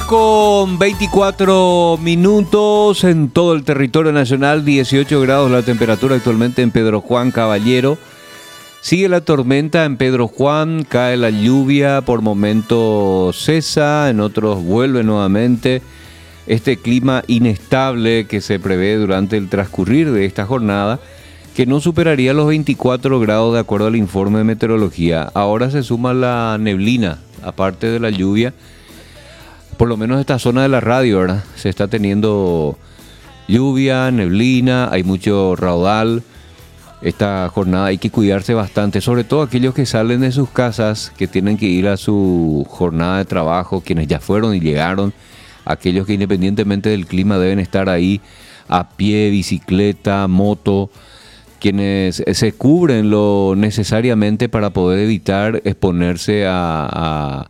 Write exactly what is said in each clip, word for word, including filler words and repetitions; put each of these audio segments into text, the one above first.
con veinticuatro minutos en todo el territorio nacional, dieciocho grados la temperatura actualmente en Pedro Juan Caballero. Sigue la tormenta en Pedro Juan, cae la lluvia, por momentos cesa, en otros vuelve nuevamente. Este clima inestable que se prevé durante el transcurrir de esta jornada, que no superaría los veinticuatro grados de acuerdo al informe de meteorología. Ahora se suma la neblina, aparte de la lluvia. Por lo menos esta zona de la radio, ¿verdad? Se está teniendo lluvia, neblina, hay mucho raudal. Esta jornada hay que cuidarse bastante, sobre todo aquellos que salen de sus casas, que tienen que ir a su jornada de trabajo, quienes ya fueron y llegaron, aquellos que independientemente del clima deben estar ahí a pie, bicicleta, moto, quienes se cubren lo necesariamente para poder evitar exponerse a,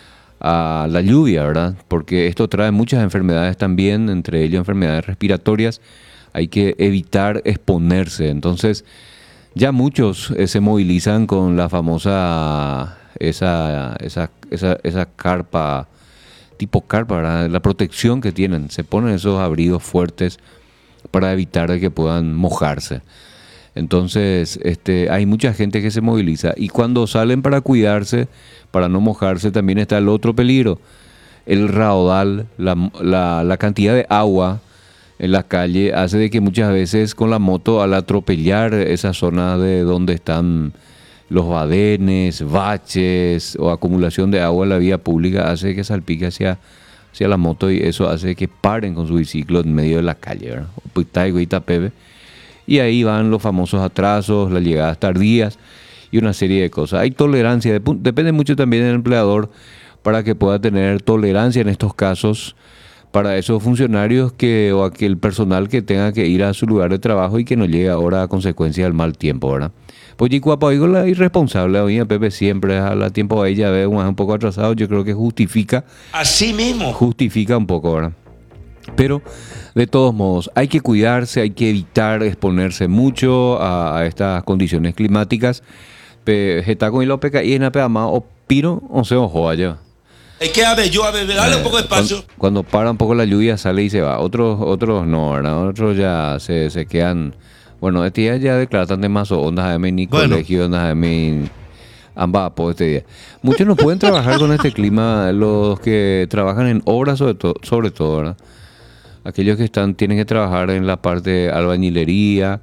a, a la lluvia, ¿verdad? Porque esto trae muchas enfermedades también, entre ellas enfermedades respiratorias. Hay que evitar exponerse. Entonces, ya muchos eh, se movilizan con la famosa, esa, esa, esa, esa carpa, tipo carpa, ¿verdad? La protección que tienen. Se ponen esos abrigos fuertes para evitar de que puedan mojarse. Entonces, este, hay mucha gente que se moviliza. Y cuando salen para cuidarse, para no mojarse, también está el otro peligro. El raudal, la, la, la cantidad de agua en la calle hace de que muchas veces con la moto, al atropellar esa zona de donde están los badenes, baches o acumulación de agua en la vía pública, hace que salpique hacia, hacia la moto, y eso hace que paren con su biciclo en medio de la calle, ¿verdad? Y ahí van los famosos atrasos, las llegadas tardías y una serie de cosas. Hay tolerancia, depende mucho también del empleador para que pueda tener tolerancia en estos casos para esos funcionarios que o aquel personal que tenga que ir a su lugar de trabajo y que no llegue ahora a consecuencia del mal tiempo, ¿verdad? Pues y cuando digo la irresponsable, a mí a Pepe siempre a la tiempo a ella ve un poco atrasado, yo creo que justifica. Así mismo. Justifica un poco, ¿verdad? Pero de todos modos hay que cuidarse, hay que evitar exponerse mucho a, a estas condiciones climáticas. Está con el peca y en la más o piro o se ojo allá. Es que a ver, yo a ver, dale eh, un poco de espacio. Cuando, cuando para un poco la lluvia sale y se va. Otros otros no, ¿verdad? Otros ya se, se quedan. Bueno, este día ya declaran de más ondas de mi bueno. colegio, ondas de mi ambas por este día. Muchos no pueden trabajar con este clima, los que trabajan en obras sobre todo, sobre todo, ¿verdad? Aquellos que están tienen que trabajar en la parte de albañilería.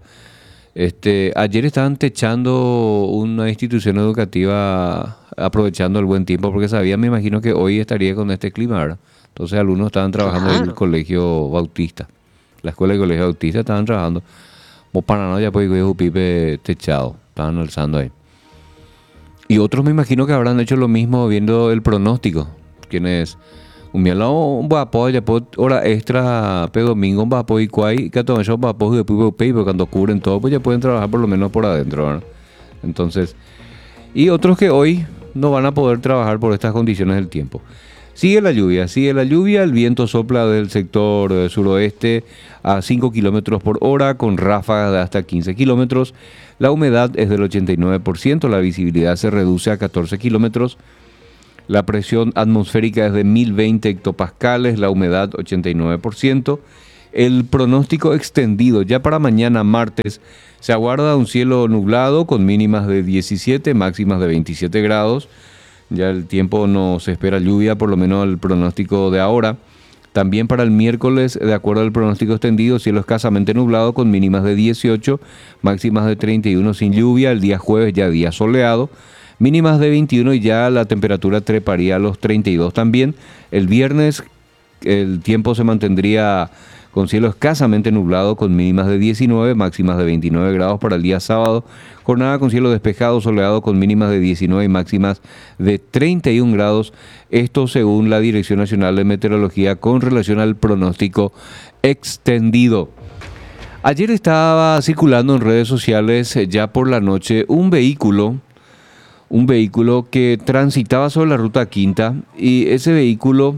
Este, ayer estaban techando una institución educativa aprovechando el buen tiempo porque sabían, me imagino que hoy estaría con este clima, ¿verdad? Entonces alumnos estaban trabajando claro. en el colegio Bautista, la escuela de colegio Bautista estaban trabajando. Vos para no ya pues un pipe techado, estaban alzando ahí. Y otros me imagino que habrán hecho lo mismo viendo el pronóstico, quienes un día un vapo ya por hora extra pe domingo un vapo y cuay que todo eso vapo de pipo pero cuando cubren todo pues ya pueden trabajar por lo menos por adentro, ¿verdad? Entonces, y otros que hoy no van a poder trabajar por estas condiciones del tiempo. Sigue la lluvia, sigue la lluvia, el viento sopla del sector suroeste a cinco kilómetros por hora con ráfagas de hasta quince kilómetros, la humedad es del ochenta y nueve por ciento, la visibilidad se reduce a catorce kilómetros, la presión atmosférica es de mil veinte hectopascales, la humedad ochenta y nueve por ciento. El pronóstico extendido ya para mañana martes se aguarda un cielo nublado con mínimas de diecisiete, máximas de veintisiete grados. Ya el tiempo no se espera lluvia, por lo menos el pronóstico de ahora. También para el miércoles, de acuerdo al pronóstico extendido, cielo escasamente nublado con mínimas de dieciocho, máximas de treinta y uno sin lluvia. El día jueves ya día soleado. Mínimas de veintiuno y ya la temperatura treparía a los treinta y dos también. El viernes el tiempo se mantendría con cielo escasamente nublado con mínimas de diecinueve, máximas de veintinueve grados para el día sábado. Jornada con cielo despejado, soleado con mínimas de diecinueve y máximas de treinta y un grados. Esto según la Dirección Nacional de Meteorología con relación al pronóstico extendido. Ayer estaba circulando en redes sociales ya por la noche un vehículo un vehículo que transitaba sobre la ruta quinta y ese vehículo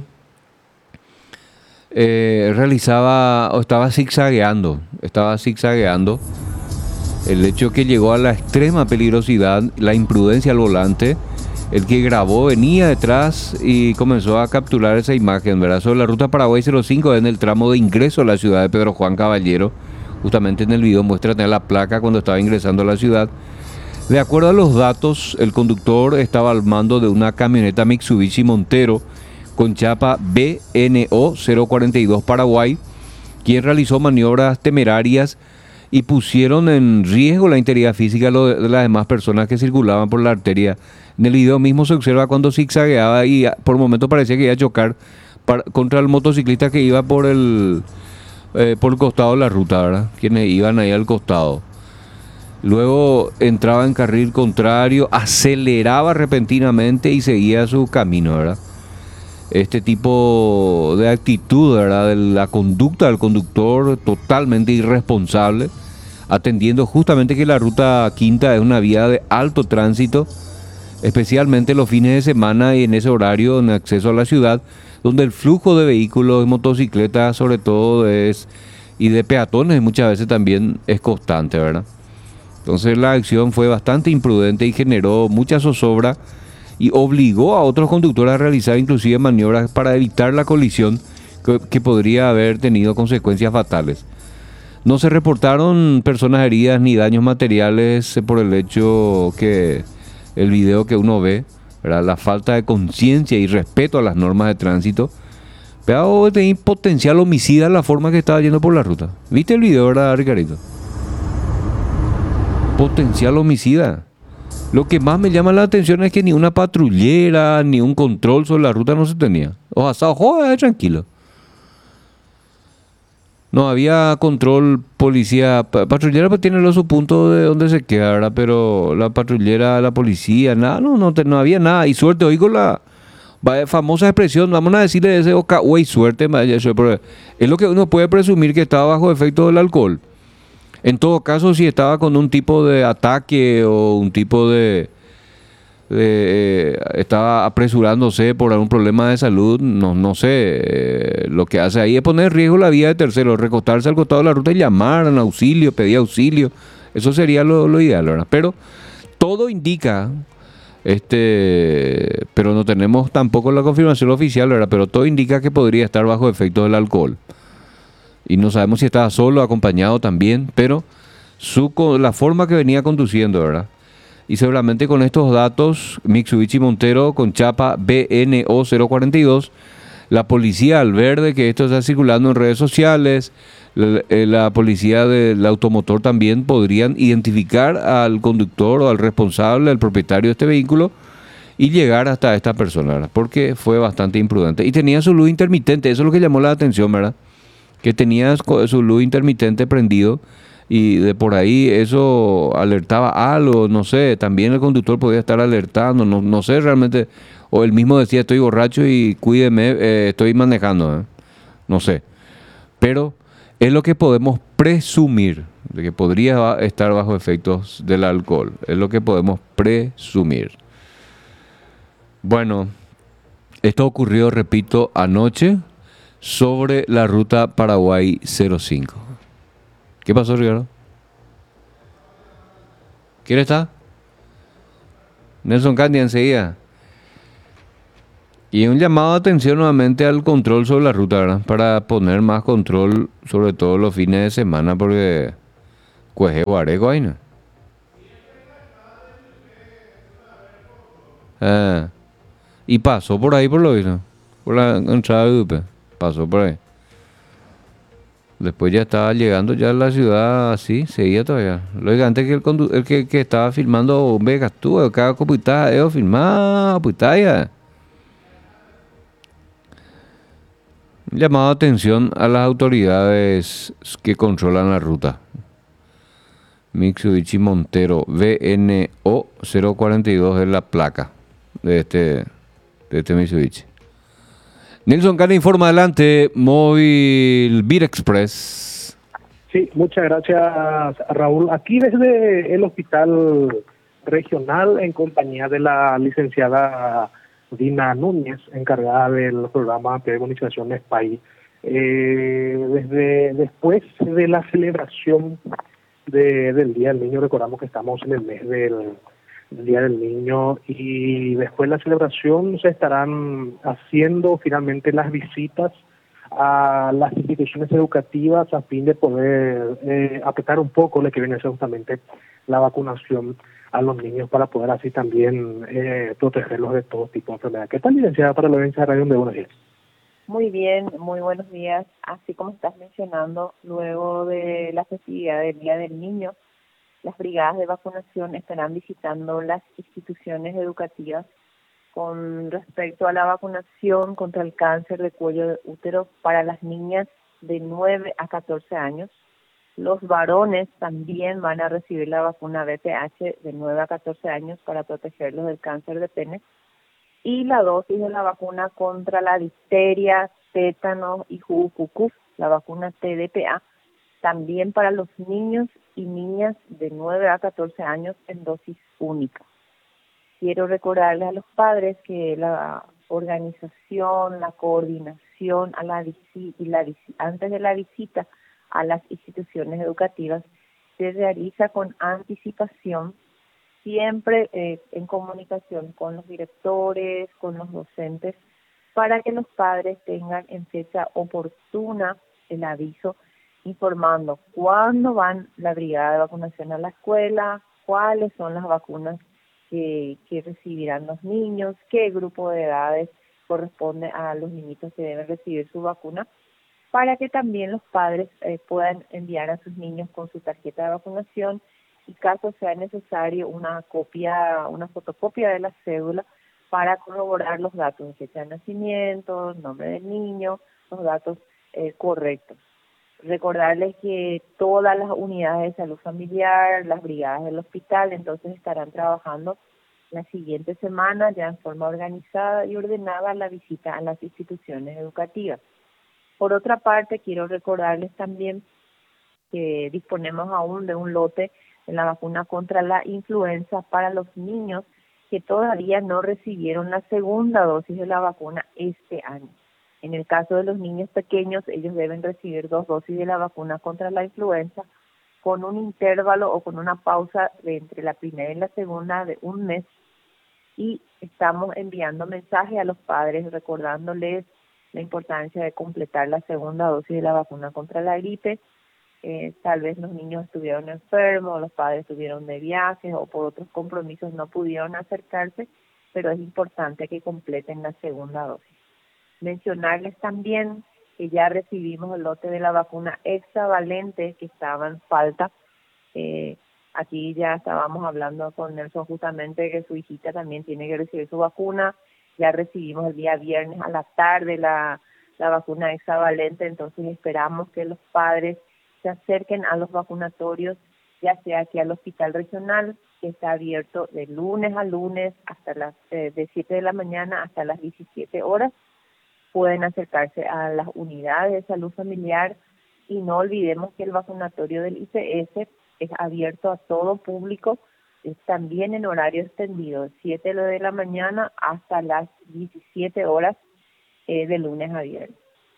eh, realizaba o estaba zigzagueando, estaba zigzagueando. El hecho que llegó a la extrema peligrosidad, la imprudencia al volante El que grabó venía detrás y comenzó a capturar esa imagen, ¿verdad? Sobre la ruta Paraguay cero cinco en el tramo de ingreso a la ciudad de Pedro Juan Caballero. Justamente en el video muestra tener la placa cuando estaba ingresando a la ciudad. De acuerdo a los datos, el conductor estaba al mando de una camioneta Mitsubishi Montero con chapa B N O cero cuarenta y dos Paraguay, quien realizó maniobras temerarias y pusieron en riesgo la integridad física de las demás personas que circulaban por la arteria. En el video mismo se observa cuando zigzagueaba y por momentos parecía que iba a chocar para, contra el motociclista que iba por el, eh, por el costado de la ruta, ¿verdad? Quienes iban ahí al costado. Luego entraba en carril contrario, aceleraba repentinamente y seguía su camino, ¿verdad? Este tipo de actitud, ¿verdad?, de la conducta del conductor totalmente irresponsable, atendiendo justamente que la ruta quinta es una vía de alto tránsito, especialmente los fines de semana y en ese horario en acceso a la ciudad, donde el flujo de vehículos, de motocicletas sobre todo es, y de peatones muchas veces también es constante, ¿verdad? Entonces la acción fue bastante imprudente y generó mucha zozobra y obligó a otros conductores a realizar inclusive maniobras para evitar la colisión que, que podría haber tenido consecuencias fatales. No se reportaron personas heridas ni daños materiales por el hecho que el video que uno ve, ¿verdad?, la falta de conciencia y respeto a las normas de tránsito, pero tenía potencial homicida la forma que estaba yendo por la ruta. ¿Viste el video, verdad, Ricardito? Potencial homicida. Lo que más me llama la atención es que ni una patrullera, ni un control sobre la ruta no se tenía. O sea, joder, tranquilo. No había control, policía. Patrullera pues tiene su punto de donde se queda, ¿verdad? Pero la patrullera, la policía, nada, no, no, no había nada. Y suerte, hoy con la famosa expresión, vamos a decirle ese oca, güey, suerte, es lo que uno puede presumir que estaba bajo efecto del alcohol. En todo caso, si estaba con un tipo de ataque o un tipo de, de eh, estaba apresurándose por algún problema de salud, no, no sé, eh, lo que hace ahí es poner en riesgo la vida de terceros, recostarse al costado de la ruta y llamar en auxilio, pedir auxilio, eso sería lo, lo ideal, ¿verdad? Pero todo indica, este, pero no tenemos tampoco la confirmación oficial, ¿verdad? Pero todo indica que podría estar bajo efecto del alcohol. Y no sabemos si estaba solo, acompañado también, pero su, la forma que venía conduciendo, ¿verdad? Y seguramente con estos datos, Mitsubishi Montero con chapa B N O cero cuarenta y dos, la policía al ver de que esto está circulando en redes sociales, la, la policía del automotor también podrían identificar al conductor o al responsable, al propietario de este vehículo y llegar hasta esta persona, ¿verdad? Porque fue bastante imprudente. Y tenía su luz intermitente, eso es lo que llamó la atención, ¿verdad? Que tenía su luz intermitente prendido y de por ahí eso alertaba algo, no sé, también el conductor podía estar alertando, no, no sé realmente, o él mismo decía estoy borracho y cuídeme, eh, estoy manejando, ¿eh? No sé, pero es lo que podemos presumir, de que podría estar bajo efectos del alcohol, es lo que podemos presumir. Bueno, esto ocurrió, repito, anoche, sobre la ruta Paraguay cero cinco. ¿Qué pasó, Ricardo? ¿Quién está? Nelson Candia enseguida. Y un llamado de atención nuevamente al control sobre la ruta, ¿verdad? Para poner más control, sobre todo los fines de semana, porque cueje guareco ahí, ¿no? Ah, y pasó por ahí por lo visto, por la entrada de U P. Pasó por ahí. Después ya estaba llegando ya a la ciudad así, seguía todavía. Luego antes que el, condu el que, que estaba filmando Vegas tú, cada copita, yo filmaba, putaya. Llamado atención a las autoridades que controlan la ruta. Mitsubishi Montero B N O cero cuarenta y dos es la placa de este, de este Mitsubishi. Nelson Cana informa adelante, Móvil Vir Express. Sí, muchas gracias, Raúl. Aquí desde el hospital regional, en compañía de la licenciada Dina Núñez, encargada del programa de Bonificaciones País. Eh, desde después de la celebración de, del Día del Niño, recordamos que estamos en el mes del, el Día del Niño, y después de la celebración se estarán haciendo finalmente las visitas a las instituciones educativas a fin de poder eh, apretar un poco lo que viene a ser justamente la vacunación a los niños para poder así también eh, protegerlos de todo tipo de enfermedades. ¿Qué tal, licenciada, para la audiencia de Radio de Buenos Días? Muy bien, muy buenos días. Así como estás mencionando, luego de la festividad del Día del Niño, las brigadas de vacunación estarán visitando las instituciones educativas con respecto a la vacunación contra el cáncer de cuello de útero para las niñas de nueve a catorce años. Los varones también van a recibir la vacuna B P H de nueve a catorce años para protegerlos del cáncer de pene. Y la dosis de la vacuna contra la difteria, tétanos y jugucucú, la vacuna T D P A, también para los niños y niñas de nueve a catorce años en dosis única. Quiero recordarles a los padres que la organización, la coordinación a la visi- y la visi- antes de la visita a las instituciones educativas se realiza con anticipación, siempre eh, en comunicación con los directores, con los docentes, para que los padres tengan en fecha oportuna el aviso informando cuándo van la brigada de vacunación a la escuela, cuáles son las vacunas que, que recibirán los niños, qué grupo de edades corresponde a los niñitos que deben recibir su vacuna, para que también los padres eh, puedan enviar a sus niños con su tarjeta de vacunación y caso sea necesario una copia, una fotocopia de la cédula para corroborar los datos de fecha de nacimiento, nombre del niño, los datos eh, correctos. Recordarles que todas las unidades de salud familiar, las brigadas del hospital, entonces estarán trabajando la siguiente semana ya en forma organizada y ordenada la visita a las instituciones educativas. Por otra parte, quiero recordarles también que disponemos aún de un lote de la vacuna contra la influenza para los niños que todavía no recibieron la segunda dosis de la vacuna este año. En el caso de los niños pequeños, ellos deben recibir dos dosis de la vacuna contra la influenza con un intervalo o con una pausa de entre la primera y la segunda de un mes. Y estamos enviando mensajes a los padres recordándoles la importancia de completar la segunda dosis de la vacuna contra la gripe. Eh, tal vez los niños estuvieron enfermos, los padres estuvieron de viajes o por otros compromisos no pudieron acercarse, pero es importante que completen la segunda dosis. Mencionarles también que ya recibimos el lote de la vacuna hexavalente que estaba en falta. Eh, aquí ya estábamos hablando con Nelson justamente que su hijita también tiene que recibir su vacuna. Ya recibimos el día viernes a la tarde la, la vacuna hexavalente, entonces esperamos que los padres se acerquen a los vacunatorios, ya sea aquí al hospital regional, que está abierto de lunes a lunes hasta las eh, de siete de la mañana hasta las diecisiete horas. Pueden acercarse a las unidades de salud familiar y no olvidemos que el vacunatorio del I C S es abierto a todo público, es también en horario extendido, de siete de la mañana hasta las diecisiete horas eh, de lunes a viernes.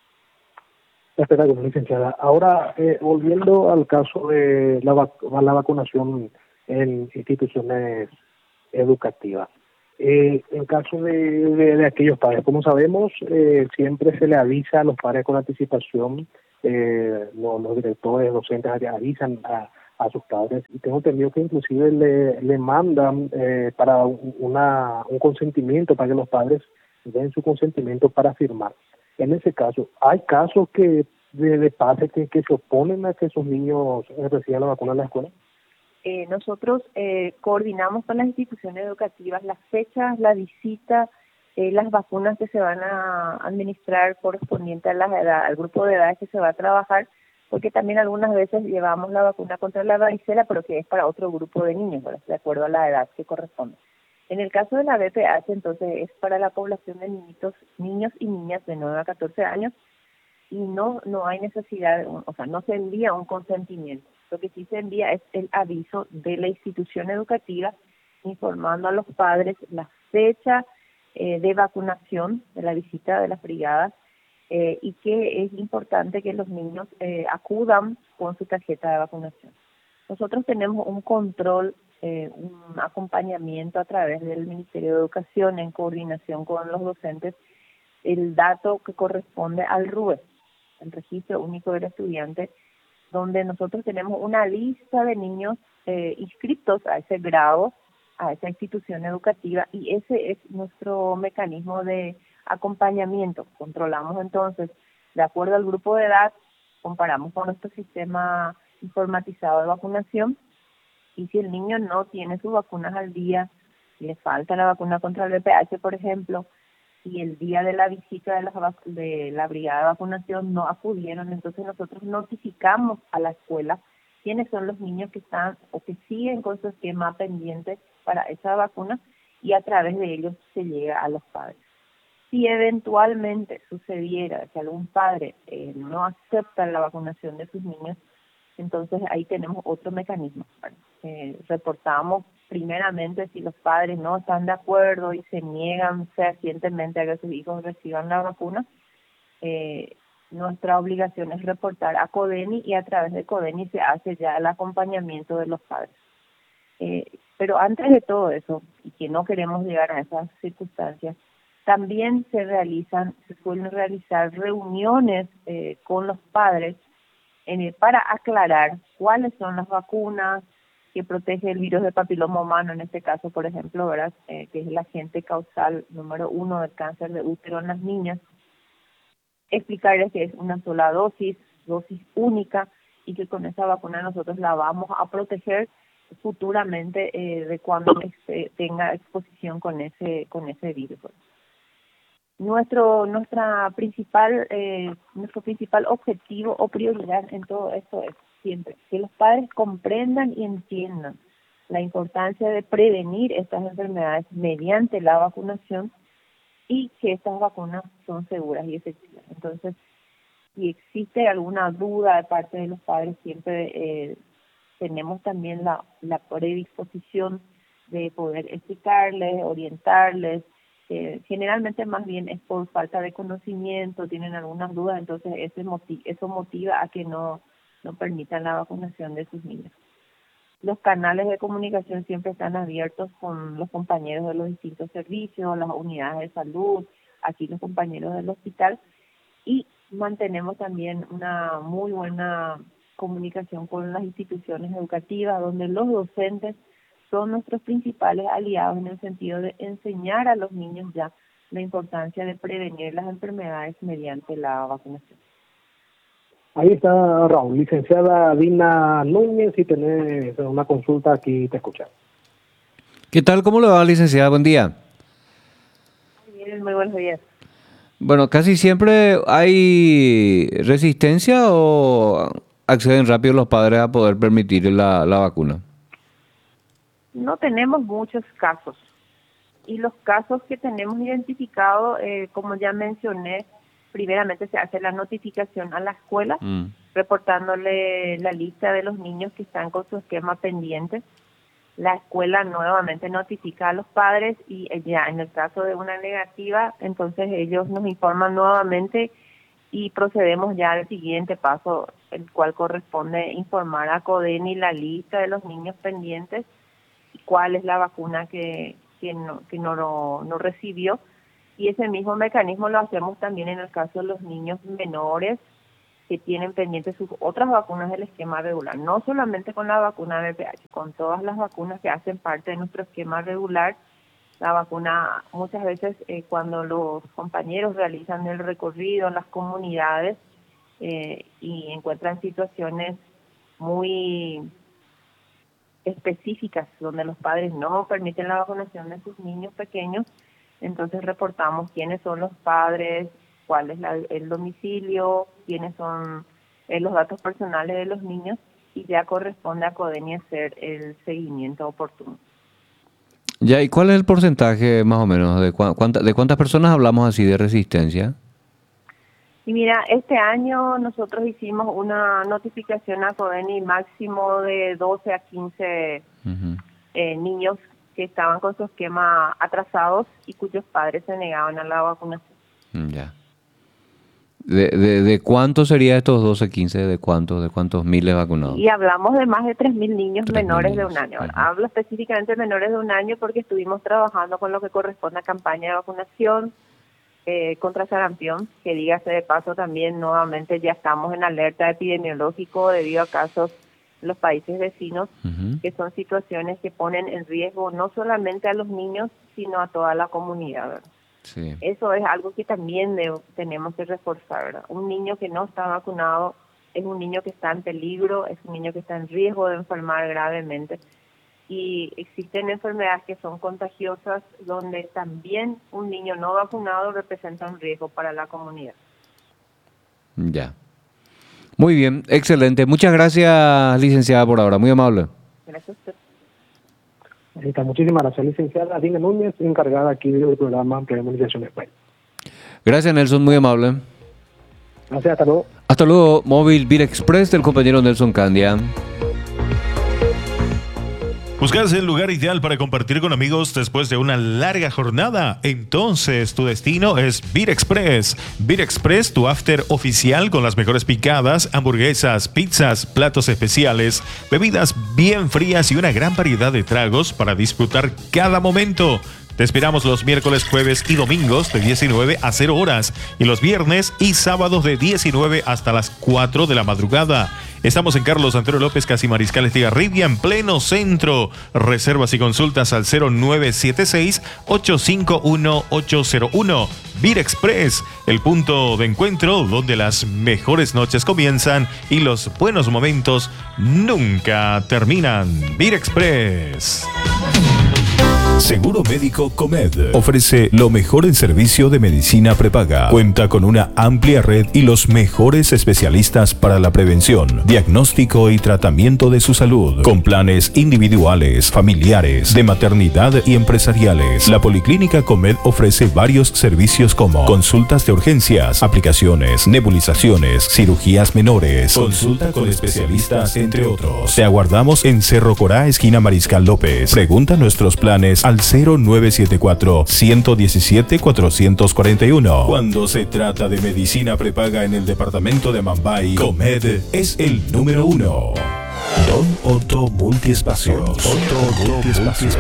Espera, licenciada. Ahora, eh, volviendo al caso de la, vac la vacunación en instituciones educativas. Eh, en caso de, de, de aquellos padres, como sabemos, eh, siempre se le avisa a los padres con anticipación, eh, los, los directores, docentes avisan a, a sus padres, y tengo entendido que inclusive le, le mandan eh, para una, un consentimiento, para que los padres den su consentimiento para firmar. En ese caso, ¿hay casos que de, de padres que, que se oponen a que sus niños reciban la vacuna en la escuela? Eh, nosotros eh, coordinamos con las instituciones educativas las fechas, la visita, eh, las vacunas que se van a administrar correspondiente a la edad, al grupo de edades que se va a trabajar, porque también algunas veces llevamos la vacuna contra la varicela, pero que es para otro grupo de niños, ¿verdad? De acuerdo a la edad que corresponde. En el caso de la B P H, entonces, es para la población de niñitos, niños y niñas de nueve a catorce años, y no no hay necesidad, de un, o sea, no se envía un consentimiento. Lo que sí se envía es el aviso de la institución educativa informando a los padres la fecha eh, de vacunación, de la visita de las brigadas, eh, y que es importante que los niños eh, acudan con su tarjeta de vacunación. Nosotros tenemos un control eh, un acompañamiento a través del Ministerio de Educación en coordinación con los docentes, el dato que corresponde al R U E, el Registro Único del Estudiante, donde nosotros tenemos una lista de niños eh, inscritos a ese grado, a esa institución educativa, y ese es nuestro mecanismo de acompañamiento. Controlamos entonces, de acuerdo al grupo de edad, comparamos con nuestro sistema informatizado de vacunación, y si el niño no tiene sus vacunas al día, le falta la vacuna contra el V P H, por ejemplo, y el día de la visita de la, de la brigada de vacunación no acudieron, entonces nosotros notificamos a la escuela quiénes son los niños que están o que siguen con su esquema pendiente para esa vacuna, y a través de ellos se llega a los padres. Si eventualmente sucediera que algún padre eh, no acepta la vacunación de sus niños, entonces ahí tenemos otro mecanismo. Eh, reportamos primeramente si los padres no están de acuerdo y se niegan fehacientemente a que sus hijos reciban la vacuna. Eh, nuestra obligación es reportar a CODENI, y a través de CODENI se hace ya el acompañamiento de los padres. Eh, pero antes de todo eso, y que no queremos llegar a esas circunstancias, también se realizan, se suelen realizar reuniones eh, con los padres eh, para aclarar cuáles son las vacunas que protege el virus de papiloma humano, en este caso, por ejemplo, ¿verdad? Eh, que es el agente causal número uno del cáncer de útero en las niñas. Explicarles que es una sola dosis, dosis única, y que con esa vacuna nosotros la vamos a proteger futuramente eh, de cuando este, tenga exposición con ese con ese virus. Nuestro nuestra principal eh, nuestro principal objetivo o prioridad en todo esto es siempre que los padres comprendan y entiendan la importancia de prevenir estas enfermedades mediante la vacunación, y que estas vacunas son seguras y efectivas. Entonces, si existe alguna duda de parte de los padres, siempre eh, tenemos también la, la predisposición de poder explicarles, orientarles. Eh, generalmente más bien es por falta de conocimiento, tienen algunas dudas, entonces ese motiv eso motiva a que no, no permitan la vacunación de sus niños. Los canales de comunicación siempre están abiertos con los compañeros de los distintos servicios, las unidades de salud, aquí los compañeros del hospital, y mantenemos también una muy buena comunicación con las instituciones educativas, donde los docentes son nuestros principales aliados en el sentido de enseñar a los niños ya la importancia de prevenir las enfermedades mediante la vacunación. Ahí está Raúl, licenciada Dina Núñez, si tenés una consulta aquí te escucha. ¿Qué tal? ¿Cómo le va, licenciada? Buen día. Muy bien, muy buenos días. Bueno, casi siempre hay resistencia o acceden rápido los padres a poder permitir la, la vacuna. No tenemos muchos casos, y los casos que tenemos identificados, eh, como ya mencioné, primeramente se hace la notificación a la escuela, mm. reportándole la lista de los niños que están con su esquema pendiente. La escuela nuevamente notifica a los padres, y ya en el caso de una negativa, entonces ellos nos informan nuevamente y procedemos ya al siguiente paso, el cual corresponde informar a CODENI la lista de los niños pendientes y cuál es la vacuna que, que, no, que no, no, no recibió. Y ese mismo mecanismo lo hacemos también en el caso de los niños menores que tienen pendientes sus otras vacunas del esquema regular, no solamente con la vacuna V P H, con todas las vacunas que hacen parte de nuestro esquema regular. La vacuna, muchas veces eh, cuando los compañeros realizan el recorrido en las comunidades eh, y encuentran situaciones muy específicas donde los padres no permiten la vacunación de sus niños pequeños, entonces reportamos quiénes son los padres, cuál es la, el domicilio, quiénes son eh, los datos personales de los niños, y ya corresponde a CODENI hacer el seguimiento oportuno. Ya, ¿y cuál es el porcentaje más o menos de, cu cuánta, de cuántas personas hablamos así de resistencia? Y mira, este año nosotros hicimos una notificación a CODENI máximo de doce a quince uh-huh. eh, niños que estaban con su esquema atrasados y cuyos padres se negaban a la vacunación. Ya. ¿De, de, de cuántos serían estos doce, quince? ¿De cuántos? ¿De cuántos miles vacunados? Y hablamos de más de tres mil niños menores niños. de un año. Ajá. Hablo específicamente de menores de un año porque estuvimos trabajando con lo que corresponde a campaña de vacunación eh, contra sarampión, que dígase de paso también nuevamente ya estamos en alerta epidemiológico debido a casos en los países vecinos, Uh-huh. que son situaciones que ponen en riesgo no solamente a los niños, sino a toda la comunidad, ¿verdad? Sí. Eso es algo que también de, tenemos que reforzar, ¿verdad? Un niño que no está vacunado es un niño que está en peligro, es un niño que está en riesgo de enfermar gravemente. Y existen enfermedades que son contagiosas donde también un niño no vacunado representa un riesgo para la comunidad. Ya. Muy bien, excelente. Muchas gracias, licenciada, por ahora. Muy amable. Gracias a usted. Ahí está. Muchísimas gracias, licenciada Dina Núñez, encargada aquí del programa de Inmunización España. Gracias, Nelson. Muy amable. Gracias, hasta luego. Hasta luego, Móvil Vir Express del compañero Nelson Candia. ¿Buscas el lugar ideal para compartir con amigos después de una larga jornada? Entonces tu destino es Vir Express. Vir Express, tu after oficial con las mejores picadas, hamburguesas, pizzas, platos especiales, bebidas bien frías y una gran variedad de tragos para disfrutar cada momento. Te esperamos los miércoles, jueves y domingos de diecinueve a cero horas y los viernes y sábados de diecinueve hasta las cuatro de la madrugada. Estamos en Carlos Santero López, casi Mariscal Estigarribia, en pleno centro. Reservas y consultas al cero nueve siete seis, ocho cinco uno, ocho cero uno. Vir Express, el punto de encuentro donde las mejores noches comienzan y los buenos momentos nunca terminan. Vir Express. Seguro Médico Comed ofrece lo mejor en servicio de medicina prepaga. Cuenta con una amplia red y los mejores especialistas para la prevención, diagnóstico y tratamiento de su salud, con planes individuales, familiares, de maternidad y empresariales. La Policlínica Comed ofrece varios servicios como consultas de urgencias, aplicaciones, nebulizaciones, cirugías menores, consulta con especialistas, entre otros. Te aguardamos en Cerro Corá, esquina Mariscal López. Pregunta nuestros planes al cero nueve siete cuatro, uno uno siete, cuatro cuatro uno. Cuando se trata de medicina prepaga en el departamento de Mambay, Comed es el número uno. Don Otto Multiespacios. Otto Multiespacios.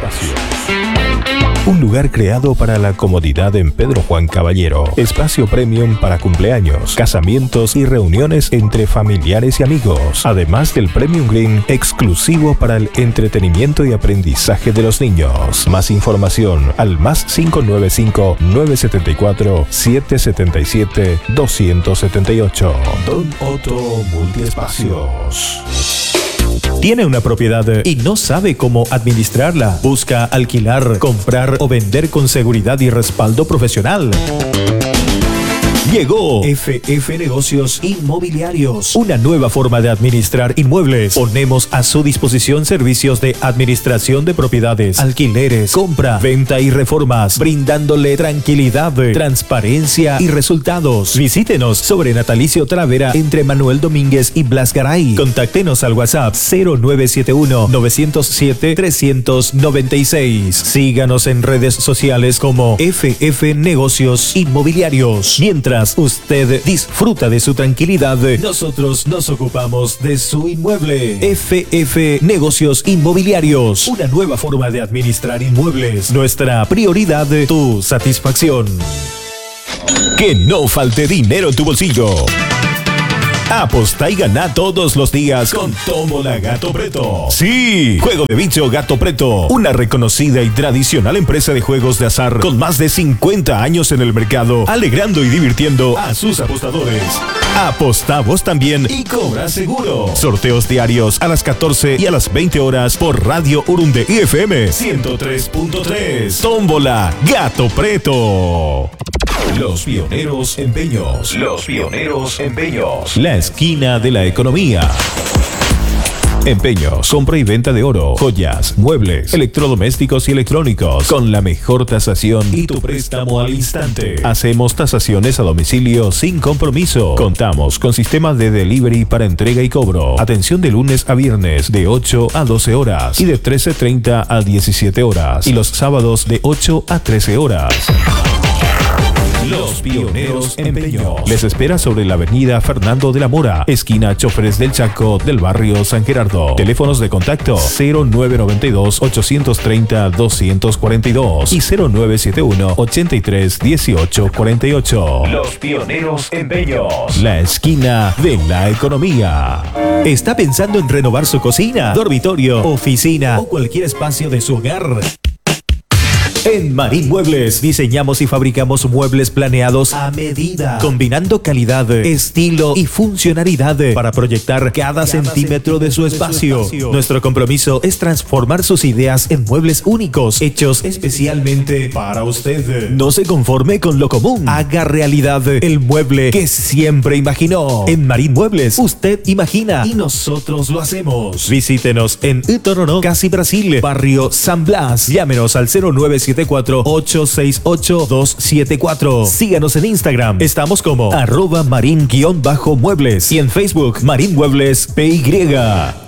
Un lugar creado para la comodidad en Pedro Juan Caballero. Espacio premium para cumpleaños, casamientos y reuniones entre familiares y amigos. Además del Premium Green, exclusivo para el entretenimiento y aprendizaje de los niños. Más información al más cinco nueve cinco, nueve siete cuatro, siete siete siete, dos siete ocho. Don Otto Multiespacios. ¿Tiene una propiedad y no sabe cómo administrarla? ¿Busca alquilar, comprar o vender con seguridad y respaldo profesional? Llegó F F Negocios Inmobiliarios, una nueva forma de administrar inmuebles. Ponemos a su disposición servicios de administración de propiedades, alquileres, compra, venta y reformas, brindándole tranquilidad, transparencia y resultados. Visítenos sobre Natalicio Travera entre Manuel Domínguez y Blas Garay. Contáctenos al WhatsApp cero nueve siete uno, nueve cero siete, tres nueve seis. Síganos en redes sociales como F F Negocios Inmobiliarios. Mientras usted disfruta de su tranquilidad, nosotros nos ocupamos de su inmueble. F F Negocios Inmobiliarios, una nueva forma de administrar inmuebles. Nuestra prioridad, tu satisfacción. Que no falte dinero en tu bolsillo. Aposta y gana todos los días con Tómbola Gato Preto. Sí, Juego de Bicho Gato Preto, una reconocida y tradicional empresa de juegos de azar con más de cincuenta años en el mercado, alegrando y divirtiendo a sus apostadores. Apostá vos también y cobra seguro. Sorteos diarios a las catorce y a las veinte horas por Radio Urunde I F M ciento tres punto tres. Tómbola Gato Preto. Los Pioneros Empeños. Los Pioneros Empeños. La esquina de la economía. Empeños, compra y venta de oro, joyas, muebles, electrodomésticos y electrónicos, con la mejor tasación y tu préstamo al instante. Hacemos tasaciones a domicilio sin compromiso. Contamos con sistema de delivery para entrega y cobro. Atención de lunes a viernes de ocho a doce horas y de trece treinta a diecisiete horas. Y los sábados de ocho a trece horas. Los Pioneros Empeños. Les espera sobre la avenida Fernando de la Mora, esquina Choferes del Chaco, del barrio San Gerardo. Teléfonos de contacto cero nueve nueve dos, ocho tres cero, dos cuatro dos y cero nueve siete uno, ochenta y tres, dieciocho cuarenta y ocho. Los Pioneros Empeños. La esquina de la economía. ¿Está pensando en renovar su cocina, dormitorio, oficina o cualquier espacio de su hogar? En Marín Muebles diseñamos y fabricamos muebles planeados a medida, combinando calidad, estilo y funcionalidad para proyectar cada, cada centímetro de su, de espacio. su espacio. Nuestro compromiso es transformar sus ideas en muebles únicos, hechos especialmente para usted. No se conforme con lo común, haga realidad el mueble que siempre imaginó. En Marín Muebles, usted imagina y nosotros lo hacemos. Visítenos en Itoronó, Casi Brasil, barrio San Blas. Llámenos al cero nueve siete cuatro, ocho seis ocho, dos siete cuatro. Síganos en Instagram. Estamos como arroba marín-muebles y en Facebook Marín Muebles P Y.